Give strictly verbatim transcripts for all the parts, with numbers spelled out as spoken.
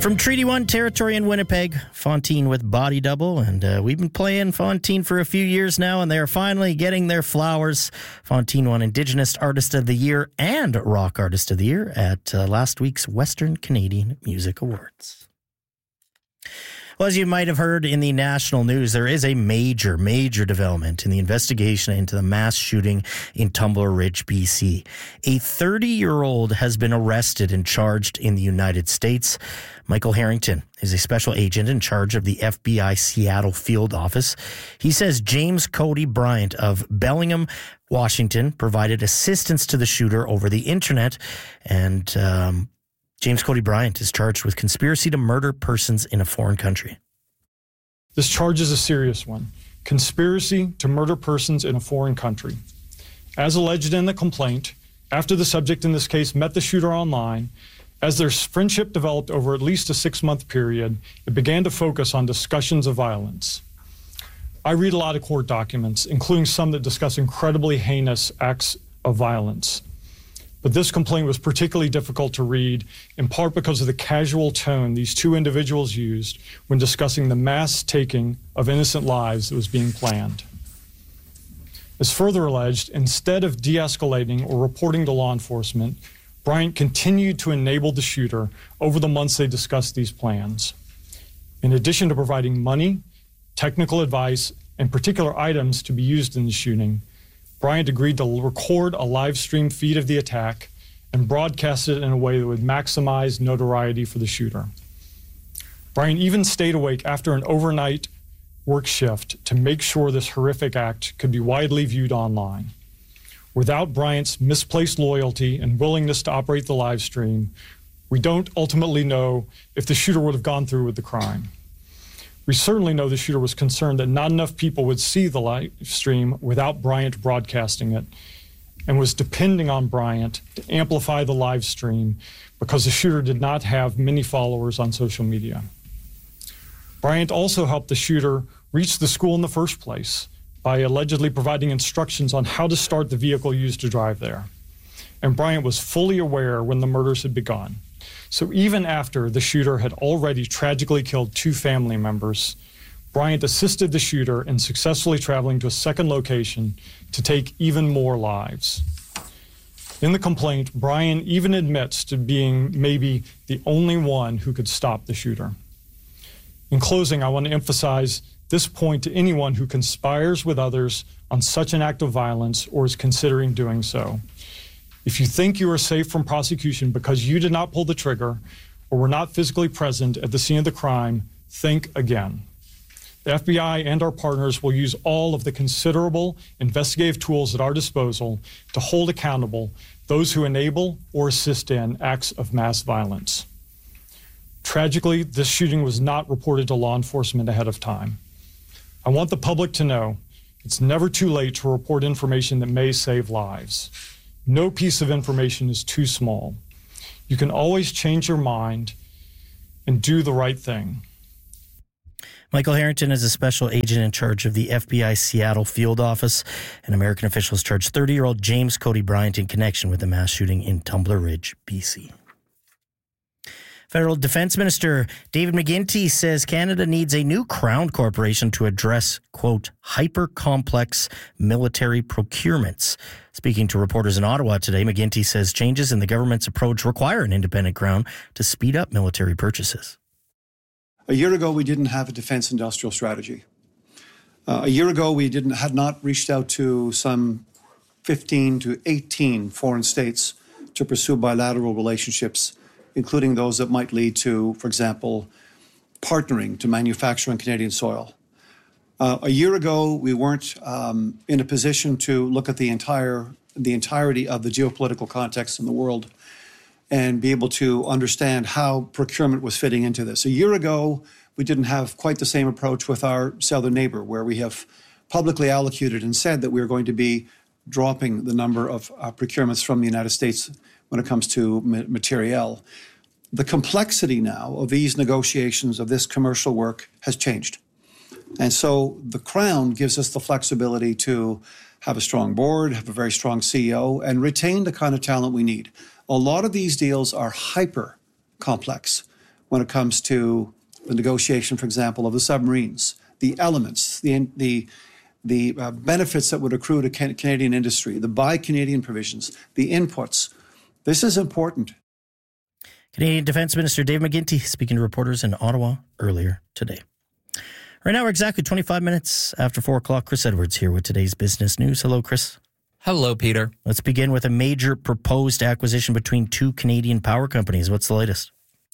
From Treaty One territory in Winnipeg, Fontaine with Body Double, and uh, we've been playing Fontaine for a few years now, and they are finally getting their flowers. Fontaine won Indigenous Artist of the Year and Rock Artist of the Year at uh, last week's Western Canadian Music Awards. Well, as you might have heard in the national news, there is a major, major development in the investigation into the mass shooting in Tumbler Ridge, B C. A thirty-year-old has been arrested and charged in the United States. Michael Harrington is a special agent in charge of the F B I Seattle field office. He says James Cody Bryant of Bellingham, Washington, provided assistance to the shooter over the internet, and um, James Cody Bryant is charged with conspiracy to murder persons in a foreign country. This charge is a serious one. Conspiracy to murder persons in a foreign country. As alleged in the complaint, after the subject in this case met the shooter online, as their friendship developed over at least a six-month period, it began to focus on discussions of violence. I read a lot of court documents, including some that discuss incredibly heinous acts of violence. But this complaint was particularly difficult to read, in part because of the casual tone these two individuals used when discussing the mass taking of innocent lives that was being planned. As further alleged, instead of de-escalating or reporting to law enforcement, Bryant continued to enable the shooter over the months they discussed these plans. In addition to providing money, technical advice, and particular items to be used in the shooting, Bryant agreed to record a live stream feed of the attack and broadcast it in a way that would maximize notoriety for the shooter. Bryant even stayed awake after an overnight work shift to make sure this horrific act could be widely viewed online. Without Bryant's misplaced loyalty and willingness to operate the live stream, we don't ultimately know if the shooter would have gone through with the crime. We certainly know the shooter was concerned that not enough people would see the live stream without Bryant broadcasting it, and was depending on Bryant to amplify the live stream because the shooter did not have many followers on social media. Bryant also helped the shooter reach the school in the first place by allegedly providing instructions on how to start the vehicle used to drive there. And Bryant was fully aware when the murders had begun. So even after the shooter had already tragically killed two family members, Bryant assisted the shooter in successfully traveling to a second location to take even more lives. In the complaint, Bryant even admits to being maybe the only one who could stop the shooter. In closing, I want to emphasize this point to anyone who conspires with others on such an act of violence or is considering doing so. If you think you are safe from prosecution because you did not pull the trigger or were not physically present at the scene of the crime, think again. The F B I and our partners will use all of the considerable investigative tools at our disposal to hold accountable those who enable or assist in acts of mass violence. Tragically, this shooting was not reported to law enforcement ahead of time. I want the public to know it's never too late to report information that may save lives. No piece of information is too small. You can always change your mind and do the right thing. Michael Harrington is a special agent in charge of the F B I Seattle field office, and American officials charged thirty-year-old James Cody Bryant in connection with the mass shooting in Tumbler Ridge, B C. Federal Defense Minister David McGuinty says Canada needs a new Crown Corporation to address, quote, hyper-complex military procurements. Speaking to reporters in Ottawa today, McGuinty says changes in the government's approach require an independent Crown to speed up military purchases. A year ago, we didn't have a defense industrial strategy. Uh, a year ago, we didn't had not reached out to some fifteen to eighteen foreign states to pursue bilateral relationships, including those that might lead to, for example, partnering to manufacture on Canadian soil. Uh, a year ago, we weren't um, in a position to look at the entire the entirety of the geopolitical context in the world and be able to understand how procurement was fitting into this. A year ago, we didn't have quite the same approach with our southern neighbor, where we have publicly allocated and said that we are going to be dropping the number of uh, procurements from the United States when it comes to materiel. The complexity now of these negotiations, of this commercial work, has changed. And so the Crown gives us the flexibility to have a strong board, have a very strong C E O, and retain the kind of talent we need. A lot of these deals are hyper complex, when it comes to the negotiation, for example, of the submarines, the elements, the the the uh, benefits that would accrue to can- Canadian industry, the Buy Canadian provisions, the inputs. This is important. Canadian Defence Minister Dave McGuinty speaking to reporters in Ottawa earlier today. Right now, we're exactly twenty-five minutes after four o'clock. Chris Edwards here with today's business news. Hello, Chris. Hello, Peter. Let's begin with a major proposed acquisition between two Canadian power companies. What's the latest?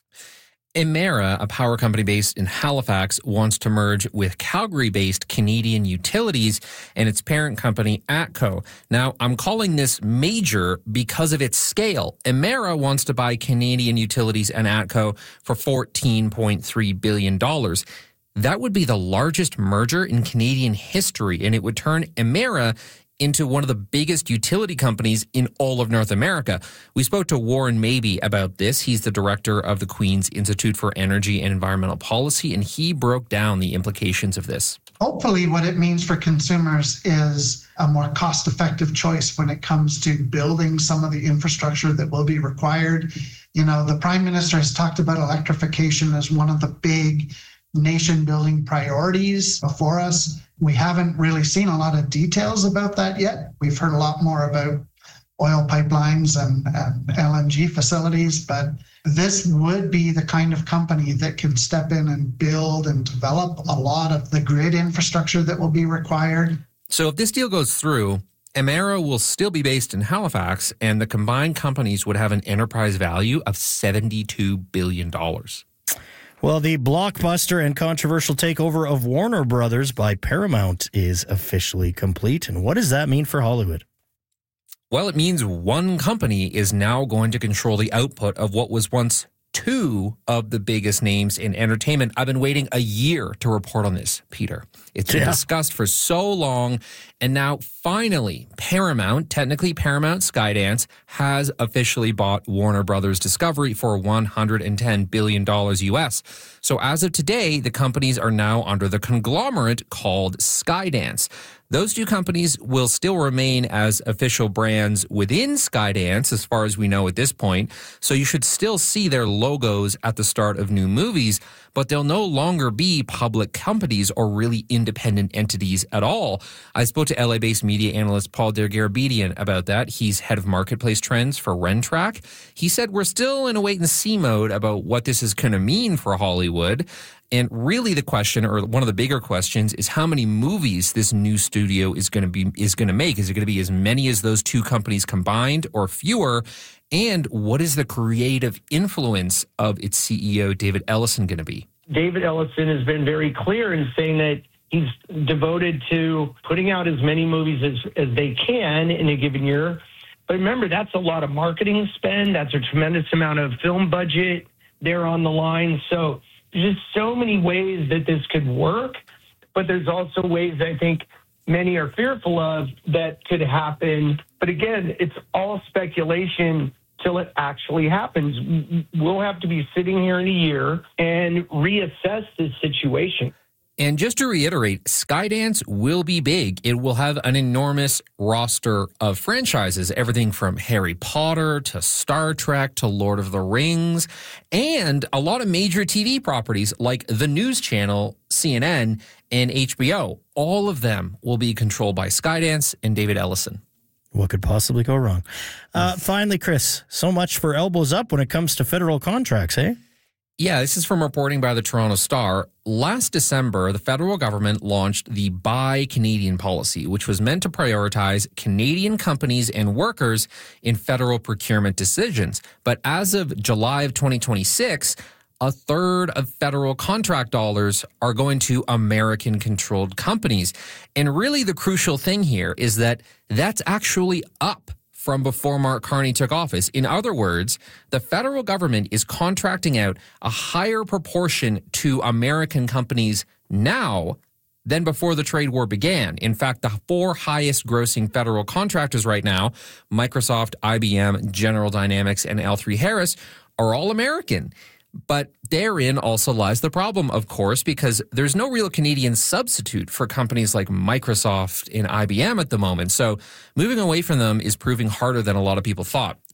Emera, a power company based in Halifax, wants to merge with Calgary-based Canadian Utilities and its parent company, ATCO. Now, I'm calling this major because of its scale. Emera wants to buy Canadian Utilities and ATCO for fourteen point three billion dollars. That would be the largest merger in Canadian history, and it would turn Emera into one of the biggest utility companies in all of North America. We spoke to Warren Mabey about this. He's the director of the Queen's Institute for Energy and Environmental Policy, and he broke down the implications of this. Hopefully what it means for consumers is a more cost-effective choice when it comes to building some of the infrastructure that will be required. You know, the Prime Minister has talked about electrification as one of the big nation-building priorities before us. We haven't really seen a lot of details about that yet. We've heard a lot more about oil pipelines and, and L N G facilities, but this would be the kind of company that can step in and build and develop a lot of the grid infrastructure that will be required. So if this deal goes through, Emera will still be based in Halifax, and the combined companies would have an enterprise value of seventy-two billion dollars. Well, the blockbuster and controversial takeover of Warner Brothers by Paramount is officially complete. And what does that mean for Hollywood? Well, it means one company is now going to control the output of what was once two of the biggest names in entertainment. I've been waiting a year to report on this, Peter. It's been yeah. discussed for so long, and now finally, Paramount, technically Paramount Skydance, has officially bought Warner Brothers Discovery for one hundred ten billion dollars U S. So as of today, the companies are now under the conglomerate called Skydance. Those two companies will still remain as official brands within Skydance, as far as we know at this point. So you should still see their logos at the start of new movies, but they'll no longer be public companies or really independent entities at all. I spoke to L A-based media analyst Paul Dergarabedian about that. He's head of marketplace trends for Rentrack. He said we're still in a wait-and-see mode about what this is going to mean for Hollywood. And really the question, or one of the bigger questions, is how many movies this new studio is going to be is going to make. Is it going to be as many as those two companies combined or fewer? And what is the creative influence of its C E O, David Ellison, going to be? David Ellison has been very clear in saying that he's devoted to putting out as many movies as, as they can in a given year. But remember, that's a lot of marketing spend. That's a tremendous amount of film budget there on the line. So there's just so many ways that this could work, but there's also ways I think many are fearful of that could happen. But again, it's all speculation till it actually happens. We'll have to be sitting here in a year and reassess this situation. And just to reiterate, Skydance will be big. It will have an enormous roster of franchises, everything from Harry Potter to Star Trek to Lord of the Rings, and a lot of major T V properties like the News Channel, C N N, and H B O. All of them will be controlled by Skydance and David Ellison. What could possibly go wrong? Uh, finally, Chris, so much for elbows up when it comes to federal contracts, eh? Yeah, this is from reporting by the Toronto Star. Last December, the federal government launched the Buy Canadian policy, which was meant to prioritize Canadian companies and workers in federal procurement decisions. But as of July of twenty twenty-six, a third of federal contract dollars are going to American-controlled companies. And really the crucial thing here is that that's actually up from before Mark Carney took office. In other words, the federal government is contracting out a higher proportion to American companies now than before the trade war began. In fact, the four highest grossing federal contractors right now, Microsoft, I B M, General Dynamics, and L three Harris, are all American. But therein also lies the problem, of course, because there's no real Canadian substitute for companies like Microsoft and I B M at the moment. So moving away from them is proving harder than a lot of people thought.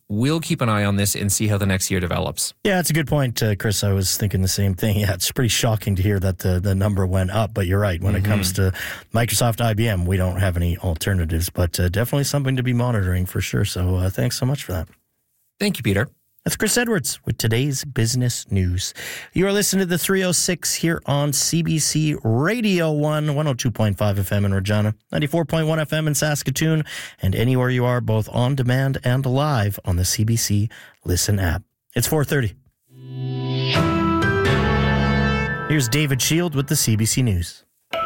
we'll keep an eye on this and see how the next year develops. Yeah, it's a good point, uh, Chris. I was thinking the same thing. Yeah, it's pretty shocking to hear that the, the number went up, but you're right. When mm-hmm. it comes to Microsoft, I B M, we don't have any alternatives, but uh, definitely something to be monitoring for sure. So uh, thanks so much for that. Thank you, Peter. That's Chris Edwards with today's business news. You are listening to the three oh six here on C B C Radio one, one oh two point five F M in Regina, ninety-four point one F M in Saskatoon, and anywhere you are, both on demand and live on the C B C Listen app. It's four thirty. Here's David Shield with the C B C News.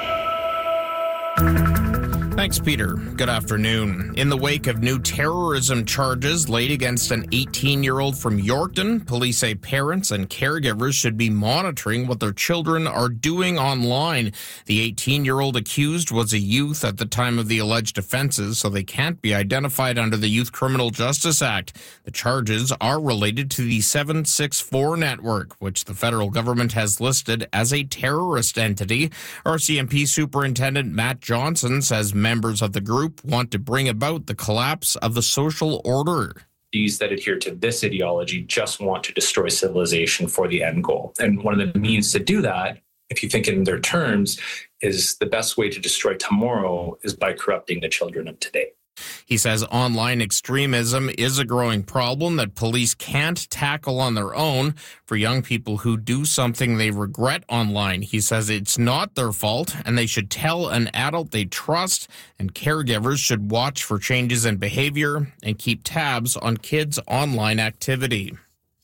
Thanks, Peter. Good afternoon. In the wake of new terrorism charges laid against an eighteen-year-old from Yorkton, police say parents and caregivers should be monitoring what their children are doing online. The eighteen-year-old accused was a youth at the time of the alleged offenses, so they can't be identified under the Youth Criminal Justice Act. The charges are related to the seven six four network, which the federal government has listed as a terrorist entity. R C M P Superintendent Matt Johnson says members of the group want to bring about the collapse of the social order. These that adhere to this ideology just want to destroy civilization for the end goal. And one of the means to do that, if you think in their terms, is the best way to destroy tomorrow is by corrupting the children of today. He says online extremism is a growing problem that police can't tackle on their own. For young people who do something they regret online, he says it's not their fault and they should tell an adult they trust, and caregivers should watch for changes in behavior and keep tabs on kids' online activity.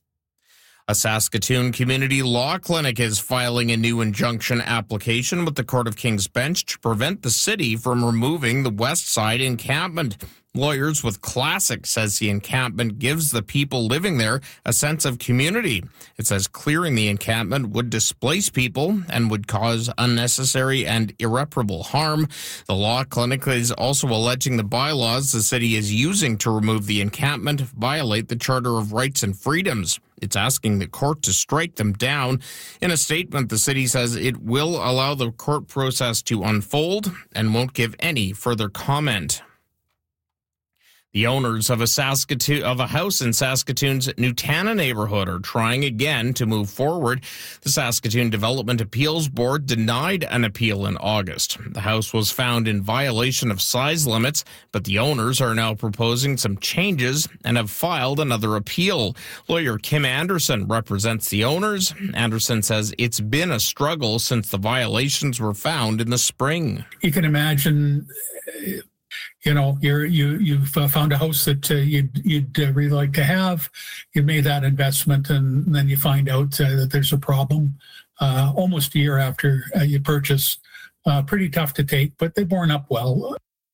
A Saskatoon community law clinic is filing a new injunction application with the Court of King's Bench to prevent the city from removing the West Side encampment. Lawyers with Classic says the encampment gives the people living there a sense of community. It says clearing the encampment would displace people and would cause unnecessary and irreparable harm. The law clinic is also alleging the bylaws the city is using to remove the encampment violate the Charter of Rights and Freedoms. It's asking the court to strike them down. In a statement, the city says it will allow the court process to unfold and won't give any further comment. The owners of a Saskatoon of a house in Saskatoon's Nutana neighborhood are trying again to move forward. The Saskatoon Development Appeals Board denied an appeal in August. The house was found in violation of size limits, but the owners are now proposing some changes and have filed another appeal. Lawyer Kim Anderson represents the owners. Anderson says it's been a struggle since the violations were found in the spring. You can imagine uh, You know, you're, you, you've found a house that uh, you'd, you'd uh, really like to have. You made that investment, and then you find out uh, that there's a problem uh, almost a year after uh, you purchase. Uh, pretty tough to take, but they've borne up well.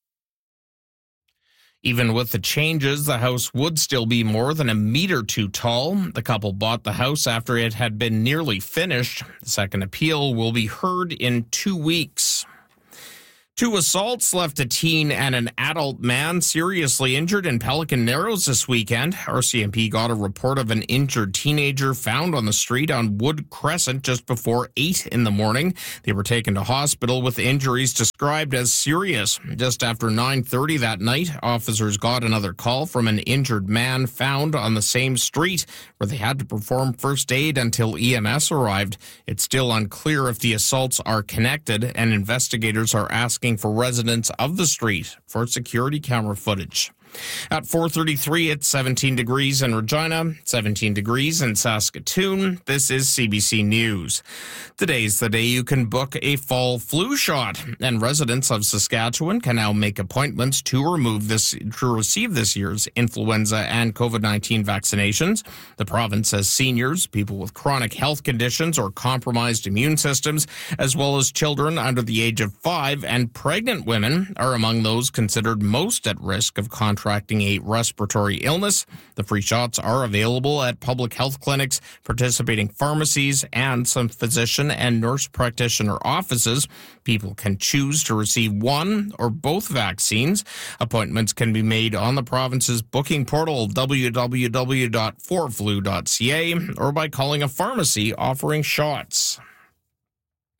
Even with the changes, the house would still be more than a meter too tall. The couple bought the house after it had been nearly finished. The second appeal will be heard in two weeks. Two assaults left a teen and an adult man seriously injured in Pelican Narrows this weekend. R C M P got a report of an injured teenager found on the street on Wood Crescent just before eight in the morning. They were taken to hospital with injuries described as serious. Just after nine thirty that night, officers got another call from an injured man found on the same street, where they had to perform first aid until E M S arrived. It's still unclear if the assaults are connected, and investigators are asking for residents of the street for security camera footage. At four thirty-three, it's seventeen degrees in Regina, seventeen degrees in Saskatoon. This is C B C News. Today's the day you can book a fall flu shot, and residents of Saskatchewan can now make appointments to remove this to receive this year's influenza and COVID nineteen vaccinations. The province says seniors, people with chronic health conditions or compromised immune systems, as well as children under the age of five and pregnant women are among those considered most at risk of contracting a respiratory illness. The free shots are available at public health clinics, participating pharmacies, and some physician and nurse practitioner offices. People can choose to receive one or both vaccines. Appointments can be made on the province's booking portal, w w w dot for flu dot c a, or by calling a pharmacy offering shots.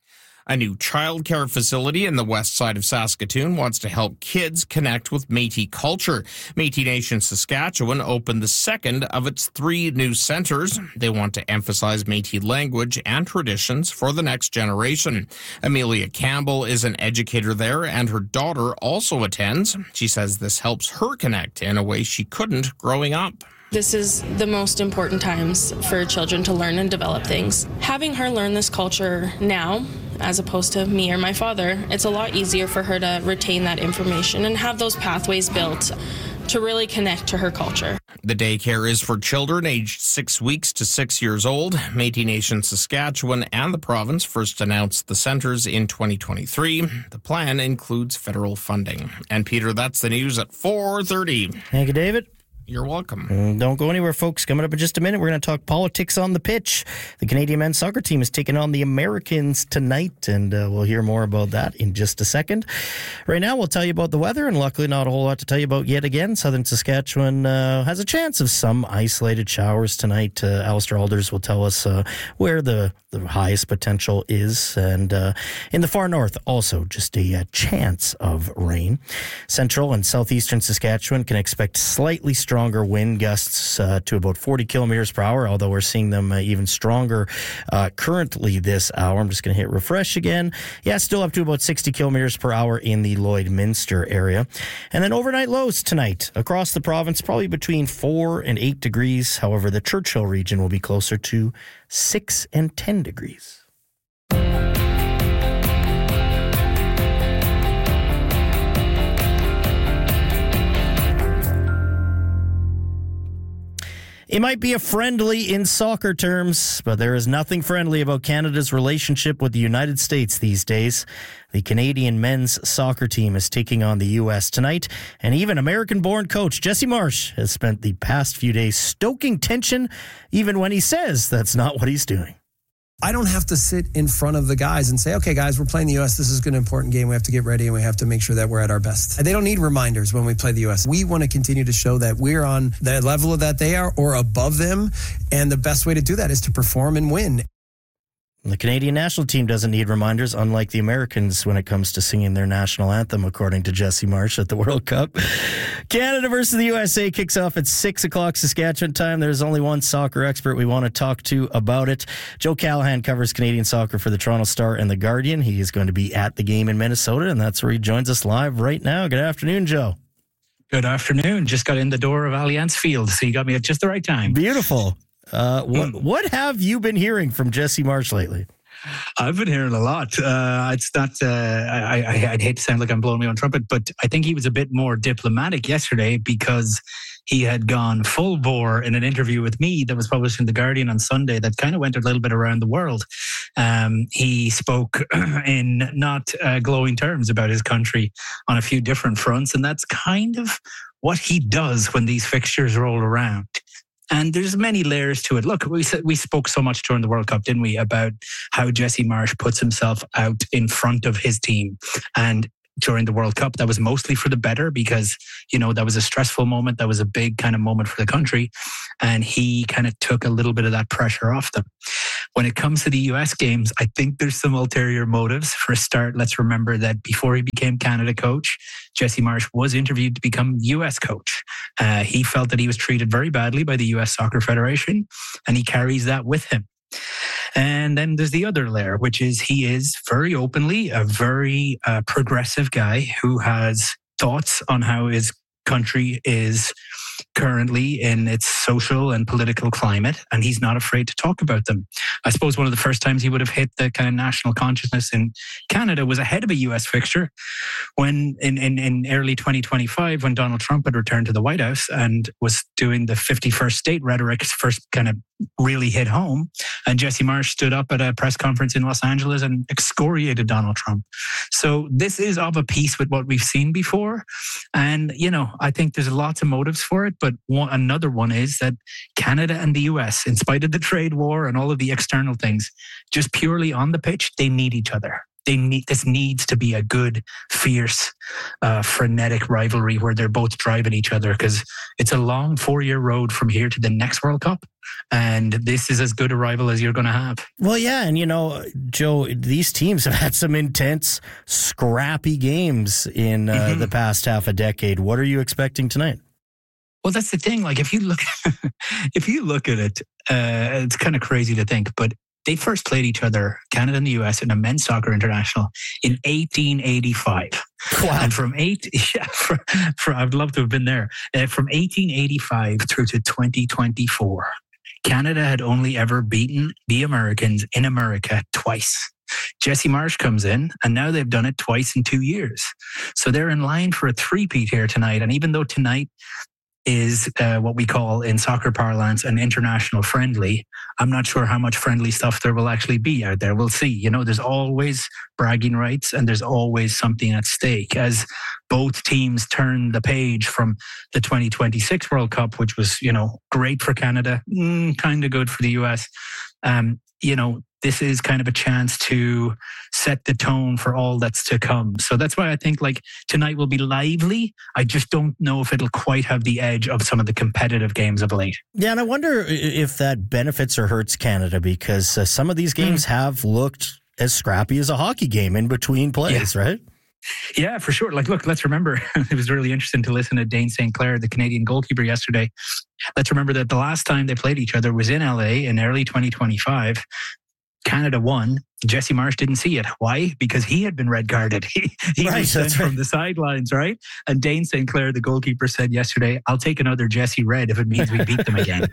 A new childcare facility in the west side of Saskatoon wants to help kids connect with Métis culture. Métis Nation Saskatchewan opened the second of its three new centres. They want to emphasize Métis language and traditions for the next generation. Amelia Campbell is an educator there, and her daughter also attends. She says this helps her connect in a way she couldn't growing up. This is the most important times for children to learn and develop things. Having her learn this culture now, as opposed to me or my father, it's a lot easier for her to retain that information and have those pathways built to really connect to her culture. The daycare is for children aged six weeks to six years old. Métis Nation Saskatchewan and the province first announced the centres in twenty twenty-three. The plan includes federal funding. And Peter, that's the news at four thirty. Thank you, David. You're welcome. And don't go anywhere, folks. Coming up in just a minute, we're going to talk politics on the pitch. The Canadian men's soccer team is taking on the Americans tonight, and uh, we'll hear more about that in just a second. Right now, we'll tell you about the weather, and luckily not a whole lot to tell you about yet again. Southern Saskatchewan uh, has a chance of some isolated showers tonight. Uh, Alistair Alders will tell us uh, where the, the highest potential is, and uh, in the far north, also just a, a chance of rain. Central and southeastern Saskatchewan can expect slightly stronger Stronger wind gusts uh, to about forty kilometers per hour, although we're seeing them uh, even stronger uh, currently this hour. I'm just going to hit refresh again. Yeah, still up to about sixty kilometers per hour in the Lloydminster area. And then overnight lows tonight across the province, probably between four and eight degrees. However, the Churchill region will be closer to six and ten degrees. It might be a friendly in soccer terms, but there is nothing friendly about Canada's relationship with the United States these days. The Canadian men's soccer team is taking on the U S tonight, and even American-born coach Jesse Marsch has spent the past few days stoking tension, even when he says that's not what he's doing. I don't have to sit in front of the guys and say, okay, guys, we're playing the U S. This is an important game. We have to get ready and we have to make sure that we're at our best. They don't need reminders when we play the U S. We want to continue to show that we're on the level that they are or above them. And the best way to do that is to perform and win. The Canadian national team doesn't need reminders, unlike the Americans when it comes to singing their national anthem, according to Jesse Marsch at the World Cup. Canada versus the U S A kicks off at six o'clock Saskatchewan time. There's only one soccer expert we want to talk to about it. Joe Callahan covers Canadian soccer for the Toronto Star and the Guardian. He is going to be at the game in Minnesota, and that's where he joins us live right now. Good afternoon, Joe. Good afternoon. Just got in the door of Allianz Field, so you got me at just the right time. Beautiful. Uh, what, what have you been hearing from Jesse Marsch lately? I've been hearing a lot. Uh, it's not, uh, I, I, I'd hate to sound like I'm blowing my own trumpet, but I think he was a bit more diplomatic yesterday because he had gone full bore in an interview with me that was published in The Guardian on Sunday that kind of went a little bit around the world. Um, he spoke in not uh, glowing terms about his country on a few different fronts, and that's kind of what he does when these fixtures roll around. And there's many layers to it. Look, we we spoke so much during the World Cup, didn't we, about how Jesse Marsch puts himself out in front of his team. And during the World Cup, that was mostly for the better because, you know, that was a stressful moment. That was a big kind of moment for the country. And he kind of took a little bit of that pressure off them. When it comes to the U S games, I think there's some ulterior motives. For a start, let's remember that before he became Canada coach, Jesse Marsch was interviewed to become U S coach. Uh, he felt that he was treated very badly by the U S Soccer Federation, and he carries that with him. And then there's the other layer, which is he is very openly a very uh, progressive guy who has thoughts on how his country is currently in its social and political climate, and he's not afraid to talk about them. I suppose one of the first times he would have hit the kind of national consciousness in Canada was ahead of a U S fixture when in, in, in early twenty twenty-five, when Donald Trump had returned to the White House and was doing the fifty-first state rhetoric first kind of really hit home. And Jesse Marsch stood up at a press conference in Los Angeles and excoriated Donald Trump. So this is of a piece with what we've seen before. And, you know, I think there's lots of motives for it. But one, another one is that Canada and the U S, in spite of the trade war and all of the external things, just purely on the pitch, they need each other. They need this needs to be a good, fierce, uh, frenetic rivalry where they're both driving each other, because it's a long four-year road from here to the next World Cup, and this is as good a rival as you're going to have. Well, yeah, and you know, Joe, these teams have had some intense, scrappy games in uh, mm-hmm. the past half a decade. What are you expecting tonight? Well, that's the thing. Like, if you look, if you look at it, uh, it's kind of crazy to think, but they first played each other, Canada and the U S, in a men's soccer international in eighteen eighty-five. Wow. And from eight, yeah, for, for, I'd love to have been there. Uh, from eighteen eighty-five through to twenty twenty-four, Canada had only ever beaten the Americans in America twice. Jesse Marsch comes in, and now they've done it twice in two years. So they're in line for a three-peat here tonight. And even though tonight is uh, what we call in soccer parlance an international friendly, I'm not sure how much friendly stuff there will actually be out there. We'll see. You know, there's always bragging rights and there's always something at stake as both teams turn the page from the twenty twenty-six World Cup, which was, you know, great for Canada, mm, kind of good for the U S. Um, you know, this is kind of a chance to set the tone for all that's to come. So that's why I think like tonight will be lively. I just don't know if it'll quite have the edge of some of the competitive games of late. Yeah, and I wonder if that benefits or hurts Canada, because uh, some of these games mm. have looked as scrappy as a hockey game in between plays, yeah. right? Yeah, for sure. Like, look, let's remember, it was really interesting to listen to Dane Saint Clair, the Canadian goalkeeper, yesterday. Let's remember that the last time they played each other was in L A in early twenty twenty-five. Canada won. Jesse Marsch didn't see it. Why? Because he had been red carded. He, he right, was sent right. from the sidelines, right? And Dane Saint Clair, the goalkeeper, said yesterday, I'll take another Jesse red if it means we beat them again.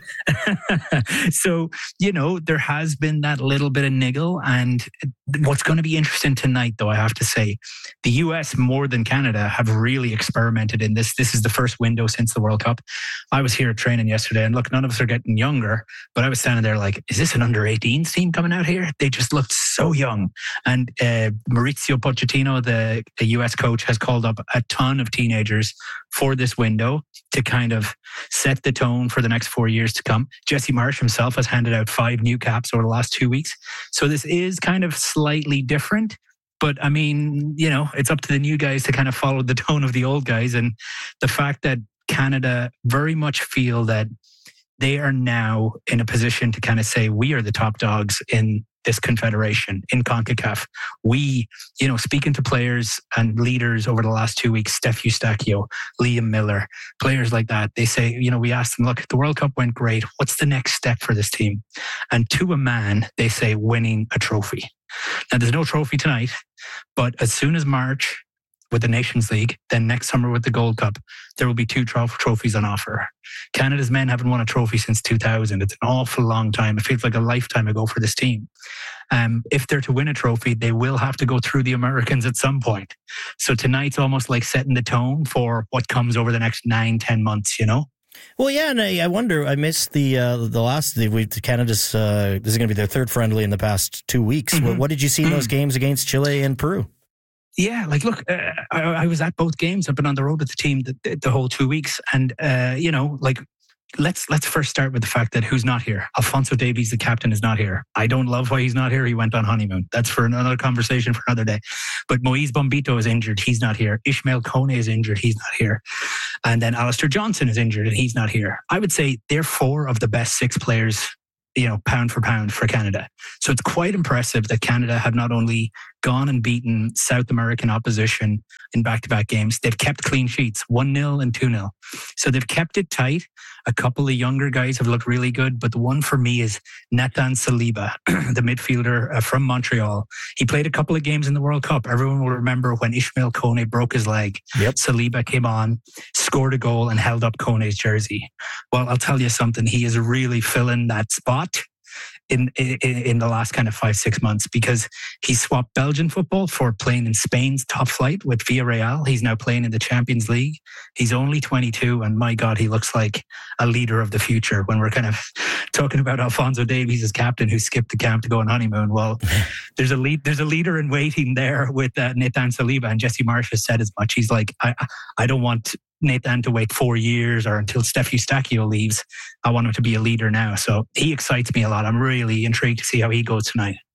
So, you know, there has been that little bit of niggle. And what's going to be interesting tonight, though, I have to say, the U S more than Canada have really experimented in this. This is the first window since the World Cup. I was here training yesterday, and look, none of us are getting younger, but I was standing there like, is this an under eighteens team coming out here? They just looked so young. And uh, Mauricio Pochettino, the, the U S coach, has called up a ton of teenagers for this window to kind of set the tone for the next four years to come. Jesse Marsch himself has handed out five new caps over the last two weeks. So this is kind of slightly different. But I mean, you know, it's up to the new guys to kind of follow the tone of the old guys. And the fact that Canada very much feel that they are now in a position to kind of say, we are the top dogs in this confederation, in CONCACAF. We, you know, speaking to players and leaders over the last two weeks, Steph Eustachio, Liam Miller, players like that, they say, you know, we asked them, look, the World Cup went great. What's the next step for this team? And to a man, they say winning a trophy. Now, there's no trophy tonight, but as soon as March with the Nations League, then next summer with the Gold Cup, there will be two tro- trophies on offer. Canada's men haven't won a trophy since two thousand. It's an awful long time. It feels like a lifetime ago for this team. Um, if they're to win a trophy, they will have to go through the Americans at some point. So tonight's almost like setting the tone for what comes over the next nine, ten months, you know? Well, yeah, and I, I wonder, I missed the uh, the last, the, we, Canada's, uh, this is going to be their third friendly in the past two weeks. Mm-hmm. What, what did you see in those games against Chile and Peru? Yeah, like, look, uh, I, I was at both games. I've been on the road with the team the, the whole two weeks. And, uh, you know, like, let's let's first start with the fact that who's not here? Alphonso Davies, the captain, is not here. I don't love why he's not here. He went on honeymoon. That's for another conversation for another day. But Moise Bombito is injured. He's not here. Ishmael Kone is injured. He's not here. And then Alistair Johnson is injured and he's not here. I would say they're four of the best six players, you know, pound for pound for Canada. So it's quite impressive that Canada have not only gone and beaten South American opposition in back-to-back games, they've kept clean sheets, one nil and two nil. So they've kept it tight. A couple of younger guys have looked really good, but the one for me is Nathan Saliba, the midfielder uh, from Montreal. He played a couple of games in the World Cup. Everyone will remember when Ishmael Kone broke his leg. Yep. Saliba came on, scored a goal and held up Kone's jersey. Well, I'll tell you something. He is really filling that spot in, in in the last kind of five, six months because he swapped Belgian football for playing in Spain's top flight with Villarreal. He's now playing in the Champions League. He's only twenty-two and my God, he looks like a leader of the future when we're kind of talking about Alphonso Davies as captain who skipped the camp to go on honeymoon. Well, there's a lead, there's a leader in waiting there with uh, Nathan Saliba, and Jesse Marsch has said as much. He's like, I, I don't want Nathan to wait four years or until Steph Eustachio leaves. I want him to be a leader now. So he excites me a lot. I'm really intrigued to see how he goes tonight.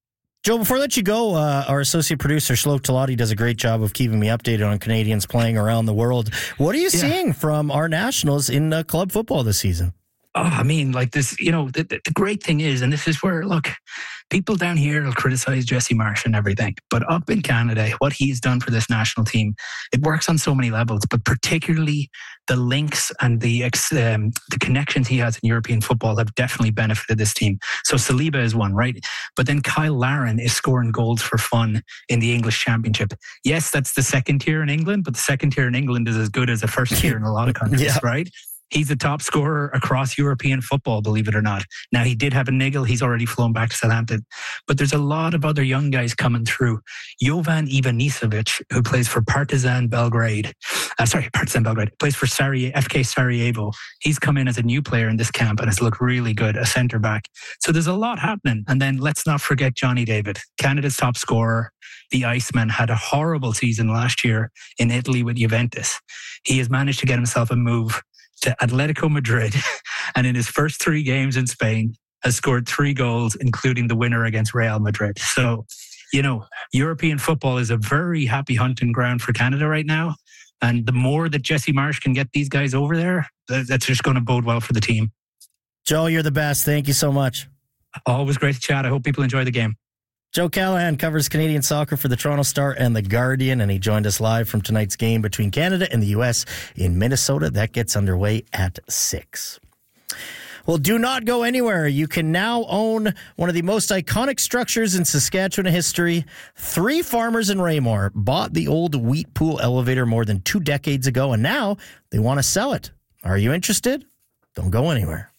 Joe, before I let you go, uh, our associate producer, Shloke Talati, does a great job of keeping me updated on Canadians playing around the world. What are you yeah. seeing from our nationals in uh, club football this season? Oh, I mean, like this, you know, the, the great thing is, and this is where, look, people down here will criticize Jesse Marsh and everything, but up in Canada, what he's done for this national team, it works on so many levels, but particularly the links and the um, the connections he has in European football have definitely benefited this team. So Saliba is one, right? But then Kyle Larin is scoring goals for fun in the English Championship. Yes, that's the second tier in England, but the second tier in England is as good as the first tier in a lot of countries, yeah. right? He's the top scorer across European football, believe it or not. Now, he did have a niggle. He's already flown back to Southampton. But there's a lot of other young guys coming through. Jovan Ivanisevic, who plays for Partizan Belgrade. Uh, sorry, Partizan Belgrade. Plays for Sarajevo, F K Sarajevo. He's come in as a new player in this camp and has looked really good, a centre-back. So there's a lot happening. And then let's not forget Johnny David, Canada's top scorer. The Iceman had a horrible season last year in Italy with Juventus. He has managed to get himself a move to Atletico Madrid, and in his first three games in Spain has scored three goals, including the winner against Real Madrid. So, you know, European football is a very happy hunting ground for Canada right now. And the more that Jesse Marsh can get these guys over there, that's just going to bode well for the team. Joe, you're the best. Thank you so much. Always great to chat. I hope people enjoy the game. Joe Callahan covers Canadian soccer for the Toronto Star and The Guardian, and he joined us live from tonight's game between Canada and the U S in Minnesota. That gets underway at six. Well, do not go anywhere. You can now own one of the most iconic structures in Saskatchewan history. Three farmers in Raymore bought the old wheat pool elevator more than two decades ago, and now they want to sell it. Are you interested? Don't go anywhere.